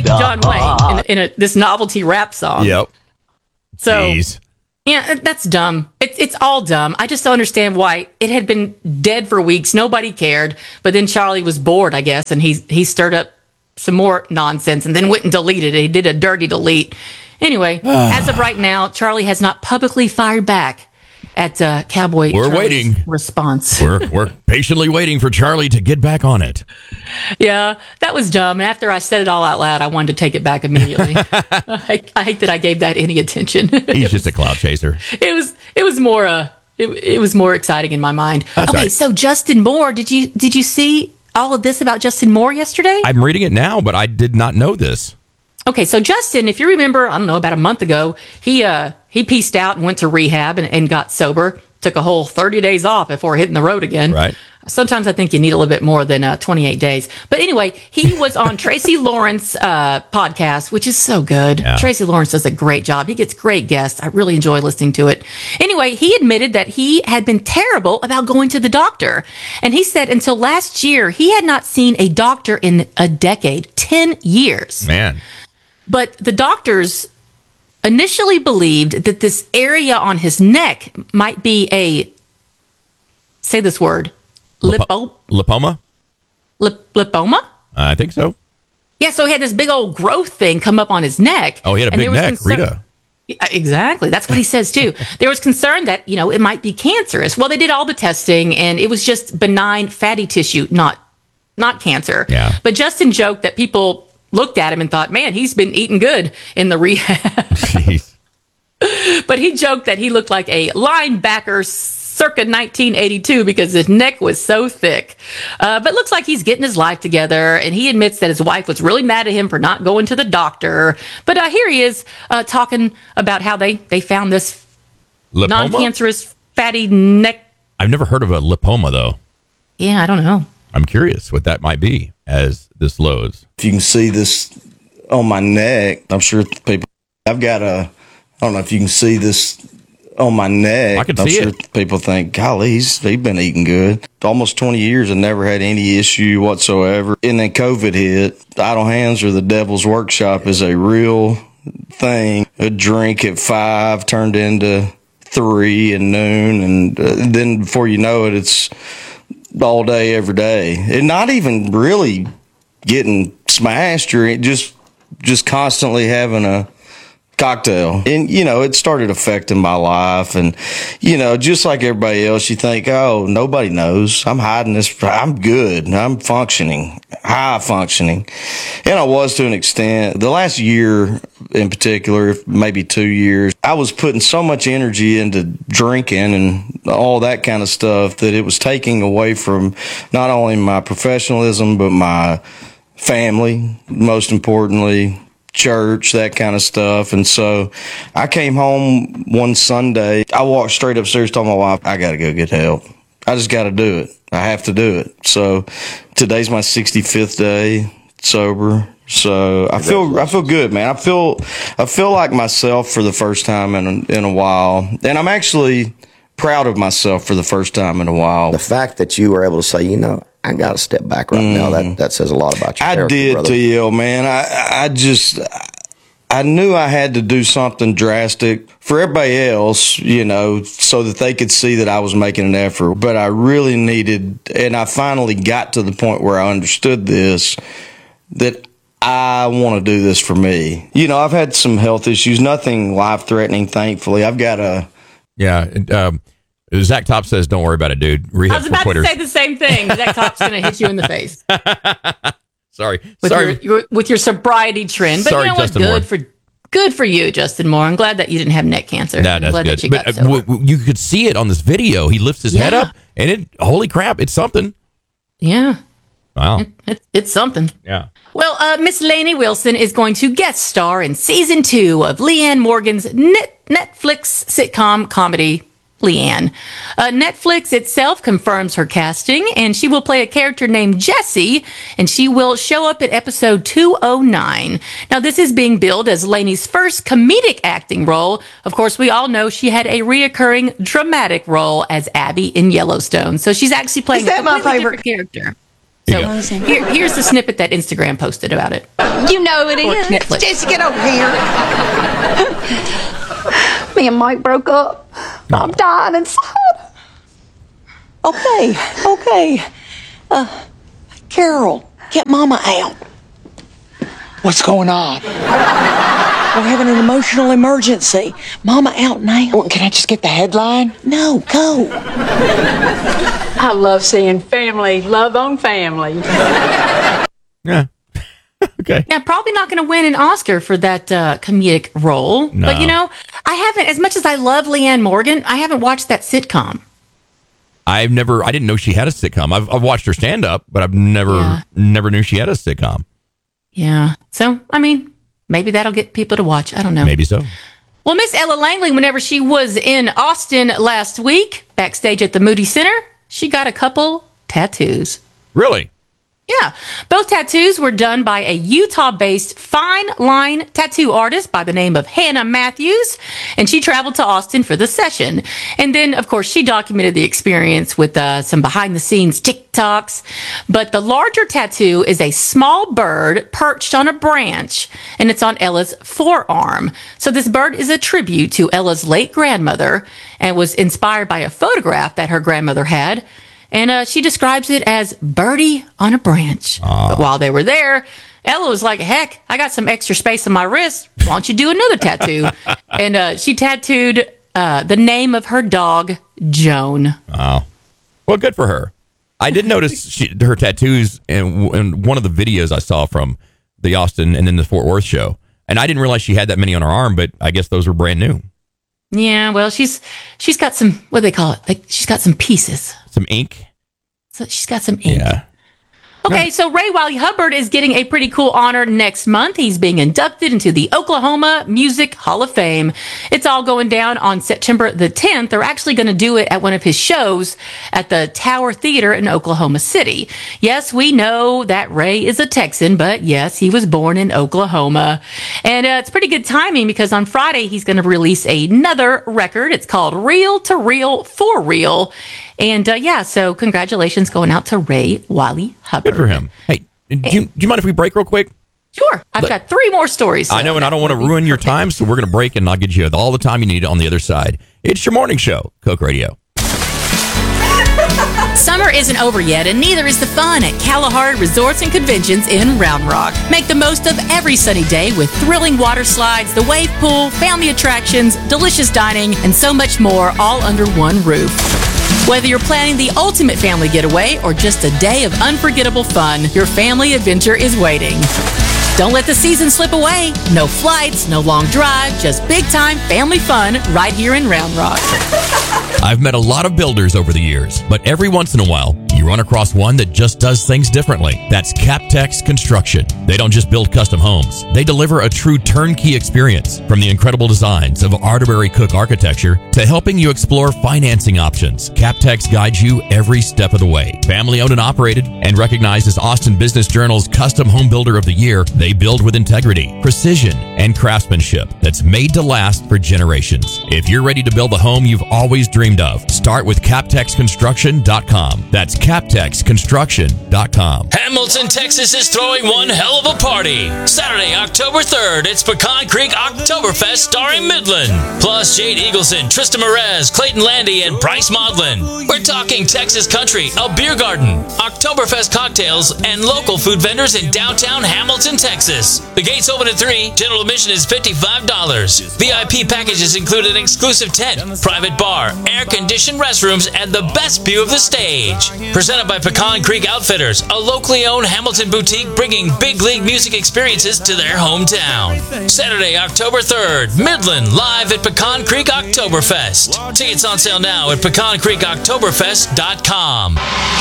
like John Wayne in this novelty rap song. Yep. So, Jeez. yeah, that's dumb. It's all dumb. I just don't understand why it had been dead for weeks. Nobody cared. But then Charlie was bored, I guess, and he stirred up some more nonsense and then went and deleted it. He did a dirty delete. Anyway, as of right now, Charlie has not publicly fired back at Cowboy We're Charlie's waiting. response. We're patiently waiting for Charlie to get back on it. Yeah, that was dumb. And after I said it all out loud, I wanted to take it back immediately. I hate that I gave that any attention. He's just a cloud chaser. It was more it was more exciting in my mind. That's okay, right. so Justin Moore, did you see all of this about Justin Moore yesterday? I'm reading it now, but I did not know this. Okay, so Justin, if you remember, I don't know, about a month ago, he pieced out and went to rehab and got sober. Took a whole 30 days off before hitting the road again. Right. Sometimes I think you need a little bit more than 28 days. But anyway, he was on Tracy Lawrence podcast, which is so good. Yeah. Tracy Lawrence does a great job. He gets great guests. I really enjoy listening to it. Anyway, he admitted that he had been terrible about going to the doctor. And he said until last year, he had not seen a doctor in a decade, 10 years. Man. But the doctors initially believed that this area on his neck might be say this word, Lipoma? lipoma? I think so. Yeah, so he had this big old growth thing come up on his neck. Oh, he had a big neck, Rita. Yeah, exactly. That's what he says, too. There was concern that, it might be cancerous. Well, they did all the testing, and it was just benign fatty tissue, not cancer. Yeah. But Justin joked that people looked at him and thought, man, he's been eating good in the rehab. Jeez. But he joked that he looked like a linebacker circa 1982 because his neck was so thick. But looks like he's getting his life together, and he admits that his wife was really mad at him for not going to the doctor. But here he is talking about how they found this Lipoma? non-cancerous fatty neck. I've never heard of a lipoma, though. Yeah, I don't know. I'm curious what that might be as this loads. If you can see this on my neck, I'm sure people, I don't know if you can see this on my neck. I can I'm see sure it. people think, golly, he's been eating good. Almost 20 years and never had any issue whatsoever. And then COVID hit. Idle Hands or the Devil's Workshop is a real thing. A drink at 5 turned into 3 and noon. And then before you know it, it's all day, every day. And not even really getting smashed or just constantly having a cocktail. And, it started affecting my life. And, just like everybody else, you think, oh, nobody knows. I'm hiding this. I'm good. I'm functioning, high functioning. And I was to an extent. The last year in particular, maybe 2 years, I was putting so much energy into drinking and all that kind of stuff that it was taking away from not only my professionalism, but my family, most importantly, church, that kind of stuff. And so I came home one Sunday. I walked straight upstairs, told my wife, I got to go get help. I just got to do it. I have to do it. So today's my 65th day sober. So I feel good, man. I feel like myself for the first time in a while. And I'm actually proud of myself for the first time in a while. The fact that you were able to say, I got to step back right now, that says a lot about your character, I did, brother. TL, man. I knew I had to do something drastic for everybody else, so that they could see that I was making an effort. But I really needed, and I finally got to the point where I understood this, that I want to do this for me. I've had some health issues, nothing life-threatening, thankfully. I've got a... Yeah, Zach Top says, don't worry about it, dude. I Rehab was for about quitters. to say the same thing. That cop's going to hit you in the face Sorry. with your sobriety trend. But Sorry, you know what? Justin Moore. Good for you, Justin Moore. I'm glad that you didn't have neck cancer. Nah, I'm that's glad good. that you But got sober. you could see it on this video. He lifts his head Yeah. up, and holy crap, it's something. Yeah. Wow. It's something. Yeah. Well, Miss Lainey Wilson is going to guest star in season 2 of Leanne Morgan's Netflix sitcom comedy, Leanne. Netflix itself confirms her casting, and she will play a character named Jessie, and she will show up at episode 209. Now, this is being billed as Lainey's first comedic acting role. Of course, we all know she had a reoccurring dramatic role as Abby in Yellowstone, so she's actually playing Is that a my completely favorite different character. Here So you go. here's the snippet that Instagram posted about it. You know it is. Netflix. Jesse, get over here. Me and Mike broke up. I'm dying inside. Okay. Carol, get Mama out. What's going on? We're having an emotional emergency. Mama out now. Well, can I just get the headline? No, go. I love seeing family, love on family. Yeah. Okay. Yeah, probably not going to win an Oscar for that comedic role. No. But, I haven't, as much as I love Leanne Morgan, I haven't watched that sitcom. I didn't know she had a sitcom. I've watched her stand up, but I've never knew she had a sitcom. Yeah. So, maybe that'll get people to watch. I don't know. Maybe so. Well, Miss Ella Langley, whenever she was in Austin last week, backstage at the Moody Center, she got a couple tattoos. Really? Yeah. Both tattoos were done by a Utah-based fine line tattoo artist by the name of Hannah Matthews, and she traveled to Austin for the session. And then, of course, she documented the experience with some behind-the-scenes TikToks. But the larger tattoo is a small bird perched on a branch, and it's on Ella's forearm. So this bird is a tribute to Ella's late grandmother and was inspired by a photograph that her grandmother had. And she describes it as birdie on a branch. But while they were there, Ella was like, heck, I got some extra space on my wrist. Why don't you do another tattoo? And she tattooed the name of her dog, Joan. Wow. Well, good for her. I did notice her tattoos in one of the videos I saw from the Austin and then the Fort Worth show. And I didn't realize she had that many on her arm, but I guess those were brand new. Yeah, well, she's got some, what do they call it? Like, she's got some pieces. Some ink? So she's got some ink. Yeah. Okay, so Ray Wiley Hubbard is getting a pretty cool honor next month. He's being inducted into the Oklahoma Music Hall of Fame. It's all going down on September the 10th. They're actually going to do it at one of his shows at the Tower Theater in Oklahoma City. Yes, we know that Ray is a Texan, but yes, he was born in Oklahoma. And it's pretty good timing because on Friday, he's going to release another record. It's called Reel to Reel for Real. And so congratulations going out to Ray Wiley Hubbard. Good for him. Hey, do you mind if we break real quick? Sure. I've got 3 more stories. I know, and I don't want to ruin your time, so we're going to break and I'll get you all the time you need on the other side. It's your morning show, Coke Radio. Summer isn't over yet, and neither is the fun at Kalahari Resorts and Conventions in Round Rock. Make the most of every sunny day with thrilling water slides, the wave pool, family attractions, delicious dining, and so much more, all under one roof. Whether you're planning the ultimate family getaway or just a day of unforgettable fun, your family adventure is waiting. Don't let the season slip away. No flights, no long drive, just big-time family fun right here in Round Rock. I've met a lot of builders over the years, but every once in a while, you run across one that just does things differently. That's Captex Construction. They don't just build custom homes. They deliver a true turnkey experience, from the incredible designs of Arterbury Cook architecture to helping you explore financing options. Captex guides you every step of the way. Family owned and operated and recognized as Austin Business Journal's Custom Home Builder of the Year, they build with integrity, precision, and craftsmanship that's made to last for generations. If you're ready to build the home you've always dreamed of, start with CaptexConstruction.com. That's CaptexConstruction.com. Hamilton, Texas is throwing one hell of a party. Saturday, October 3rd, it's Pecan Creek Oktoberfest starring Midland. Plus Jade Eagleson, Trista Merez, Clayton Landy, and Bryce Maudlin. We're talking Texas country, a beer garden, Oktoberfest cocktails, and local food vendors in downtown Hamilton, Texas. The gates open at 3. General admission is $55. VIP packages include an exclusive tent, private bar, air-conditioned restrooms, and the best view of the stage. Presented by Pecan Creek Outfitters, a locally owned Hamilton boutique bringing big league music experiences to their hometown. Saturday, October 3rd, Midland, live at Pecan Creek Oktoberfest. Tickets on sale now at pecancreekoktoberfest.com.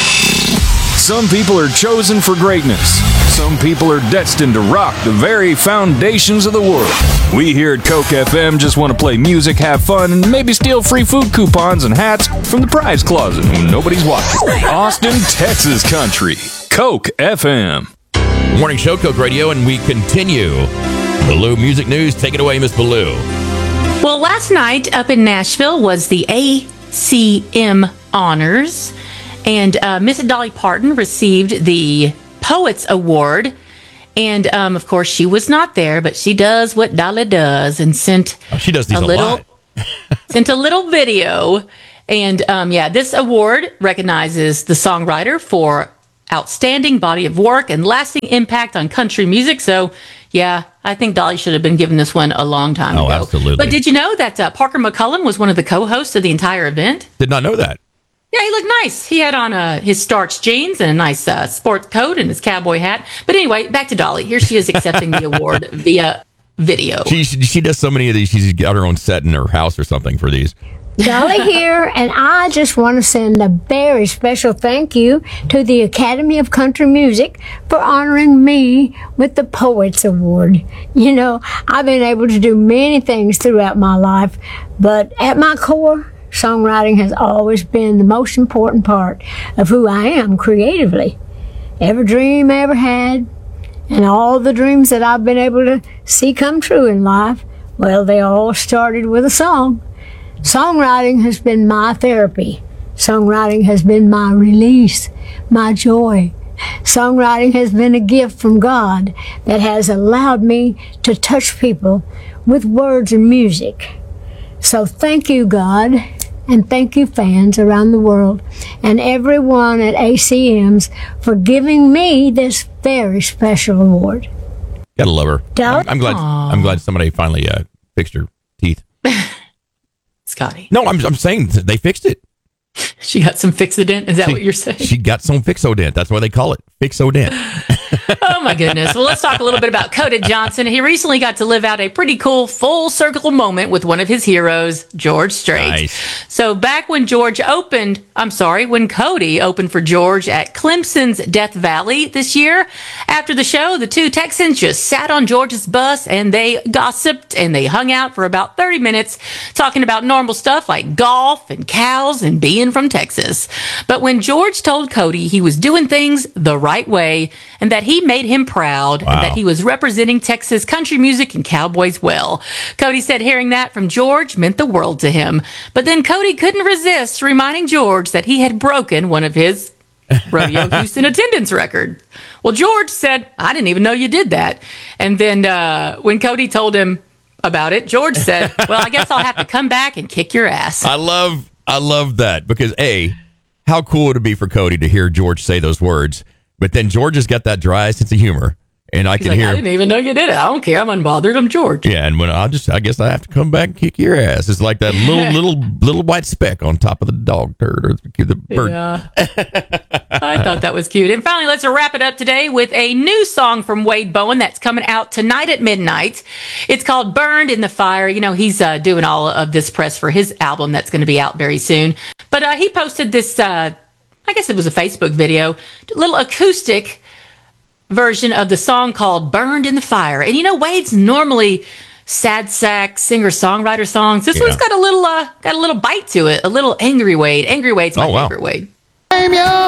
Some people are chosen for greatness. Some people are destined to rock the very foundations of the world. We here at Coke FM just want to play music, have fun, and maybe steal free food coupons and hats from the prize closet when nobody's watching. Austin, Texas country. Coke FM. Morning show, Coke Radio, and we continue. Baloo Music News. Take it away, Miss Baloo. Well, last night up in Nashville was the ACM Honors. And Miss Dolly Parton received the Poets Award. And, of course, she was not there, but she does what Dolly does and sent she does these a lot. sent a little video. And, this award recognizes the songwriter for outstanding body of work and lasting impact on country music. So, yeah, I think Dolly should have been given this one a long time ago. Oh, absolutely. But did you know that Parker McCullum was one of the co-hosts of the entire event? Did not know that. Yeah, he looked nice. He had on his starched jeans and a nice sports coat and his cowboy hat. But anyway, back to Dolly. Here she is accepting the award via video. She does so many of these. She's got her own set in her house or something for these. Dolly here, and I just want to send a very special thank you to the Academy of Country Music for honoring me with the Poets Award. You know, I've been able to do many things throughout my life, but at my core, songwriting has always been the most important part of who I am creatively. Every dream I ever had, and all the dreams that I've been able to see come true in life, well, they all started with a song. Songwriting has been my therapy. Songwriting has been my release, my joy. Songwriting has been a gift from God that has allowed me to touch people with words and music. So thank you, God, and thank you, fans around the world, and everyone at ACM's for giving me this very special award. Gotta love her. Dolly? I'm glad somebody finally fixed her teeth. Scotty. No, I'm saying they fixed it. She got some Fixodent? Is that what you're saying? She got some Fixodent. That's why they call it Fixodent. Oh, my goodness. Well, let's talk a little bit about Cody Johnson. He recently got to live out a pretty cool full circle moment with one of his heroes, George Strait. Nice. So back when when Cody opened for George at Clemson's Death Valley this year, after the show, the two Texans just sat on George's bus and they gossiped and they hung out for about 30 minutes talking about normal stuff like golf and cows and being from Texas. But when George told Cody he was doing things the right way and that he made him proud and that he was representing Texas country music and cowboys well, Cody said hearing that from George meant the world to him. But then Cody couldn't resist reminding George that he had broken one of his Rodeo Houston attendance record. Well, George said, I didn't even know you did that. And then when Cody told him about it, George said, well, I guess I'll have to come back and kick your ass. I love that because how cool would it be for Cody to hear George say those words? But then George has got that dry sense of humor, and I can hear. I didn't even know you did it. I don't care. I'm unbothered. I'm George. Yeah, and when I guess I have to come back and kick your ass. It's like that little white speck on top of the dog turd or the bird. Yeah, I thought that was cute. And finally, let's wrap it up today with a new song from Wade Bowen that's coming out tonight at midnight. It's called "Burned in the Fire." You know, he's doing all of this press for his album that's going to be out very soon. But he posted this. I guess it was a Facebook video, a little acoustic version of the song called "Burned in the Fire." And you know, Wade's normally sad sack singer-songwriter songs. This one's got a little bite to it, a little angry Wade. Angry Wade's my favorite Wade. I'm your